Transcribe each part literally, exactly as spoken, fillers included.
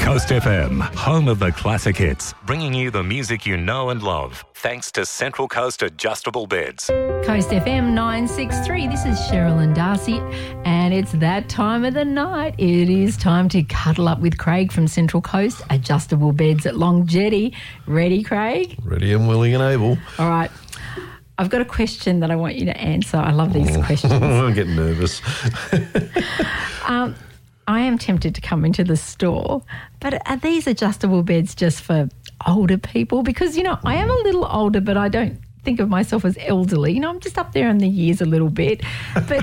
Coast F M, home of the classic hits, bringing you the music you know and love, thanks to Central Coast Adjustable Beds. Coast F M nine six three, this is Cheryl and Darcy, and it's that time of the night. It is time to cuddle up with Craig from Central Coast Adjustable Beds at Long Jetty. Ready, Craig? Ready and willing and able. All right. I've got a question that I want you to answer. I love these oh, questions. I'm getting nervous. um, I am tempted to come into the store, but are these adjustable beds just for older people? Because, you know, I am a little older, but I don't think of myself as elderly. You know, I'm just up there in the years a little bit. But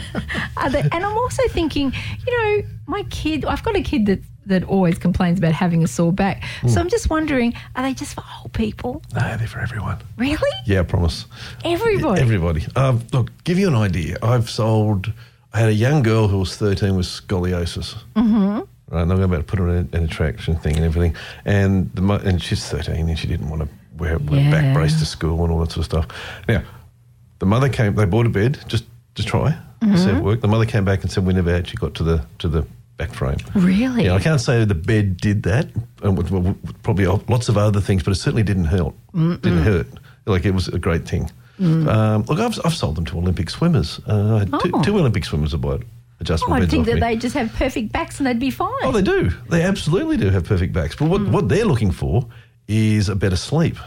are they, and I'm also thinking, you know, my kid, I've got a kid that that always complains about having a sore back. Mm. So I'm just wondering, are they just for old people? No, they're for everyone. Really? Yeah, I promise. Everybody? Everybody. Um, look, give you an idea. I've sold, I had a young girl who was thirteen with scoliosis. Mm-hmm. Right, and they were about to put her in an attraction thing and everything. And the and she's thirteen and she didn't want to wear a yeah. back brace to school and all that sort of stuff. Now, the mother came, they bought a bed just to try, mm-hmm. see if it worked. The mother came back and said we never actually got to the to the back frame. Really? Yeah, I can't say the bed did that, and with, with probably lots of other things, but it certainly didn't hurt. Mm-mm. Didn't hurt. Like, it was a great thing. Mm. Um, look, I've, I've sold them to Olympic swimmers. Uh, I had oh. two, two Olympic swimmers have bought adjustable oh, beds. I think that me. they just have perfect backs and they'd be fine. Oh, they do. They absolutely do have perfect backs. But what, mm. what they're looking for is a better sleep.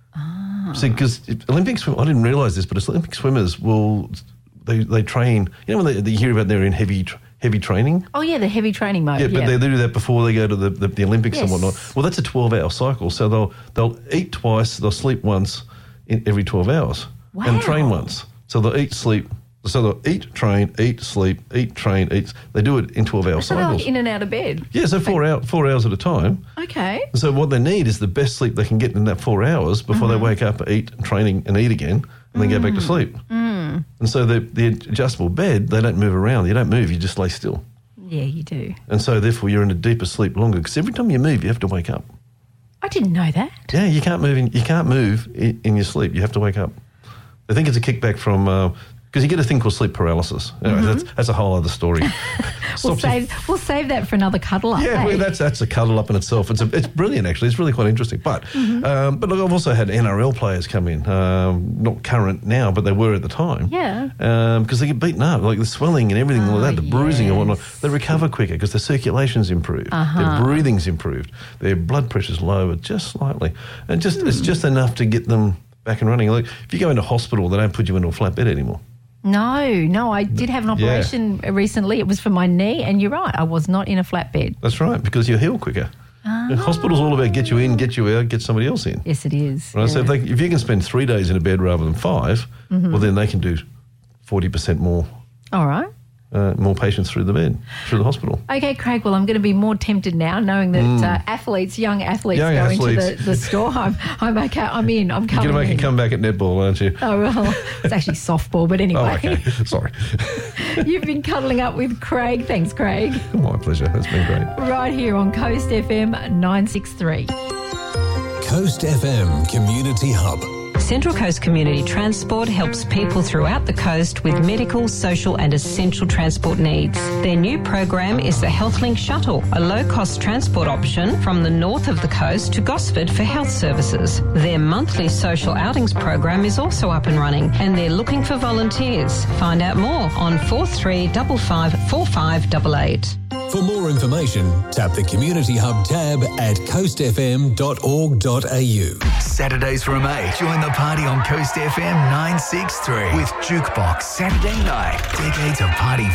Ah. See, because Olympic swim, I didn't realise this, but Olympic swimmers will they they train. You know when they, they hear about they're in heavy. Heavy training. Oh, yeah, the heavy training mode. Yeah, but yeah. They, they do that before they go to the, the, the Olympics yes. and whatnot. Well, that's a twelve-hour cycle. So they'll they'll eat twice, they'll sleep once in every twelve hours. Wow. And train once. So they'll eat, sleep. So they'll eat, train, eat, sleep, eat, train, eat. They do it in twelve-hour so cycles. Like in and out of bed? Yeah, so four, hour, four hours at a time. Okay. So what they need is the best sleep they can get in that four hours before mm-hmm. they wake up, eat, training and eat again, and then mm. go back to sleep. Mm. And so the, the adjustable bed, they don't move around. You don't move, you just lay still. Yeah, you do. And so, therefore, you're in a deeper sleep longer because every time you move, you have to wake up. I didn't know that. Yeah, you can't move in, you can't move in, in your sleep. You have to wake up. I think it's a kickback from... Uh, because you get a thing called sleep paralysis. Anyway, mm-hmm. that's, that's a whole other story. we'll, save, you... we'll save that for another cuddle up. Yeah, eh? well, that's that's a cuddle up in itself. It's a, it's brilliant, actually. It's really quite interesting. But mm-hmm. um, but look, I've also had N R L players come in, um, not current now, but they were at the time. Yeah. Because um, they get beaten up, like the swelling and everything oh, like that, the yes. bruising and whatnot. They recover quicker because their circulation's improved, uh-huh. their breathing's improved, their blood pressure's lowered just slightly, and just mm. it's just enough to get them back and running. Like if you go into hospital, they don't put you into a flat bed anymore. No, no, I did have an operation yeah. recently. It was for my knee, and you're right, I was not in a flat bed. That's right, because you heal quicker. Oh. Hospital's all about get you in, get you out, get somebody else in. Yes, it is. Right, yeah. so if, they, if you can spend three days in a bed rather than five, mm-hmm. well, then they can do forty percent more. All right. Uh, more patients through the bed, through the hospital. Okay, Craig, well, I'm going to be more tempted now knowing that mm. uh, athletes, young athletes young go athletes. into the, the store. I'm, I'm okay. I'm in. I'm coming You're going to make in. a comeback at netball, aren't you? Oh, well, it's actually softball, but anyway. Oh, okay. Sorry. You've been cuddling up with Craig. Thanks, Craig. My pleasure. That's been great. Right here on Coast F M nine six three. Coast F M Community Hub. Central Coast Community Transport helps people throughout the coast with medical, social and essential transport needs. Their new program is the HealthLink Shuttle, a low-cost transport option from the north of the coast to Gosford for health services. Their monthly social outings program is also up and running, and they're looking for volunteers. Find out more on four three five five four five eight eight. For more information, tap the Community Hub tab at coast f m dot org dot a u. Saturdays from eight, join the party on Coast F M nine six three with Jukebox Saturday Night. Decades of party